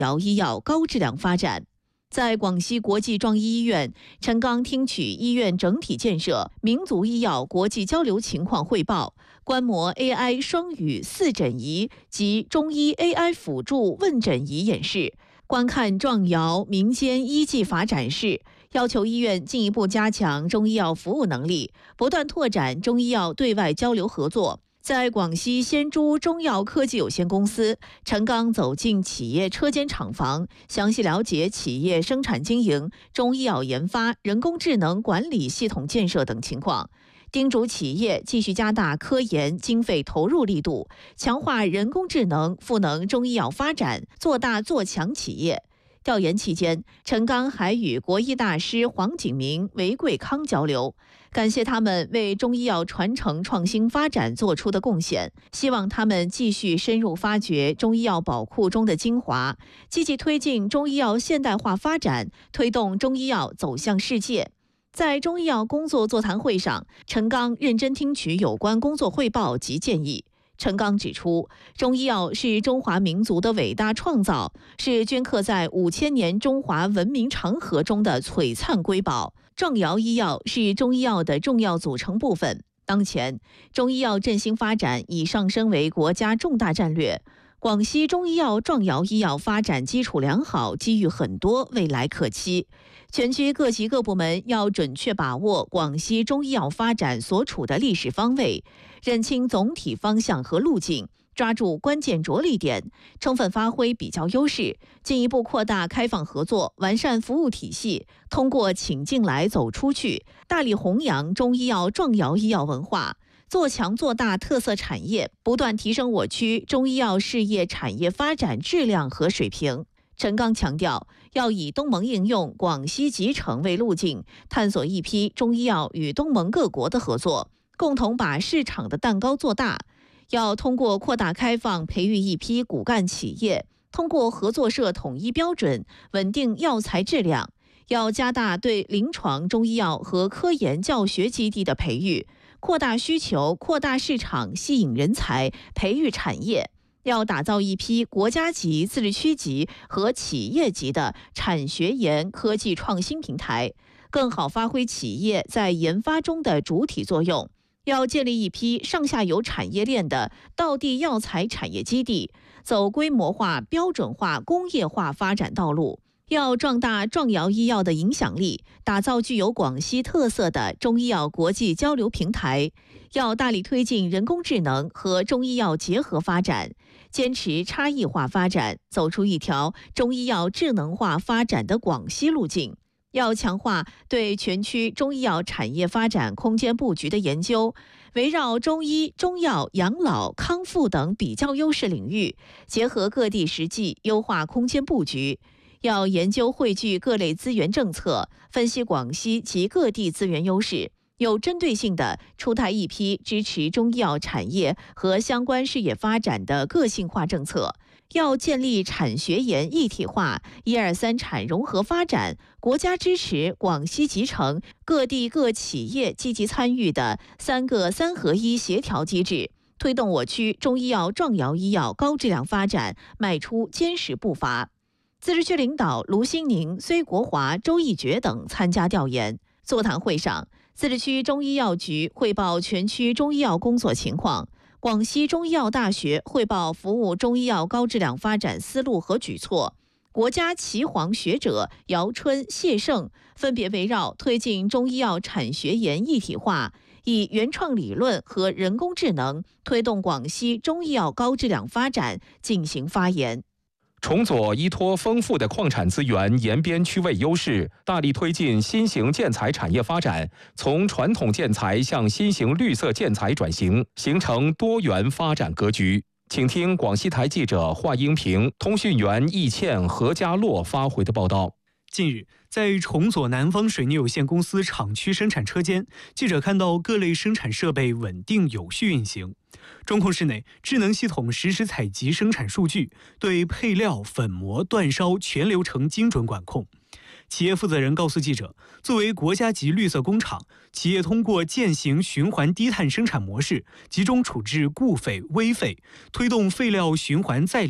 药医药高质量发展。在广西国际壮医医院，陈刚听取医院整体建设、民族医药国际交流情况汇报，观摩 AI 双语4诊仪及中医 AI 辅助问诊仪演示，观看壮瑶民间医技法展示，要求医院进一步加强中医药服务能力，不断拓展中医药对外交流合作。在广西仙珠中药科技有限公司，陈刚走进企业车间厂房，详细了解企业生产经营、中医药研发、人工智能管理系统建设等情况，叮嘱企业继续加大科研经费投入力度，强化人工智能赋能中医药发展，做大做强企业。调研期间，陈刚还与国医大师黄景明、韦贵康交流，感谢他们为中医药传承创新发展做出的贡献，希望他们继续深入发掘中医药宝库中的精华，积极推进中医药现代化发展，推动中医药走向世界。在中医药工作座谈会上，陈刚认真听取有关工作汇报及建议。陈刚指出，中医药是中华民族的伟大创造，是镌刻在5000年中华文明长河中的璀璨瑰宝。壮瑶医药是中医药的重要组成部分。当前，中医药振兴发展已上升为国家重大战略。广西中医药壮瑶医药发展基础良好，机遇很多，未来可期。全区各级各部门要准确把握广西中医药发展所处的历史方位，认清总体方向和路径，抓住关键着力点，充分发挥比较优势，进一步扩大开放合作，完善服务体系，通过请进来走出去，大力弘扬中医药壮瑶医药文化，做强做大特色产业，不断提升我区中医药事业产业发展质量和水平。陈刚强调，要以东盟应用、广西集成为路径，探索一批中医药与东盟各国的合作，共同把市场的蛋糕做大。要通过扩大开放，培育一批骨干企业，通过合作社统一标准，稳定药材质量。要加大对临床中医药和科研教学基地的培育，扩大需求，扩大市场，吸引人才，培育产业。要打造一批国家级、自治区级和企业级的产学研科技创新平台，更好发挥企业在研发中的主体作用。要建立一批上下游产业链的道地药材产业基地，走规模化、标准化、工业化发展道路。要壮大壮瑶医药的影响力，打造具有广西特色的中医药国际交流平台。要大力推进人工智能和中医药结合发展，坚持差异化发展，走出一条中医药智能化发展的广西路径。要强化对全区中医药产业发展空间布局的研究，围绕中医、中药、养老、康复等比较优势领域，结合各地实际，优化空间布局。要研究汇聚各类资源政策，分析广西及各地资源优势，有针对性地出台一批支持中医药产业和相关事业发展的个性化政策。要建立产学研一体化、123产融合发展，国家支持、广西集成、各地各企业积极参与的3个3合1协调机制，推动我区中医药壮瑶医药高质量发展迈出坚实步伐。自治区领导卢新宁、崔国华、周义觉等参加调研。座谈会上，自治区中医药局汇报全区中医药工作情况，广西中医药大学汇报服务中医药高质量发展思路和举措。国家岐黄学者姚春、谢胜分别围绕推进中医药产学研一体化，以原创理论和人工智能推动广西中医药高质量发展进行发言。 重左依托丰富的矿产资源、沿边区位优势，大力推进新型建材产业发展，从传统建材向新型绿色建材转型，形成多元发展格局。请听广西台记者华英平、通讯员易倩、何家洛发回的报道。 近日，在重左南方水泥有限公司厂区生产车间，记者看到各类生产设备稳定有序运行。中控室内，智能系统实时采集生产数据，对配料、粉膜、煅烧全流程精准管控。企业负责人告诉记者，作为国家级绿色工厂，企业通过践行循环低碳生产模式，集中处置固废、危废，推动废料循环再利用。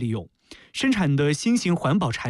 生产的新型环保产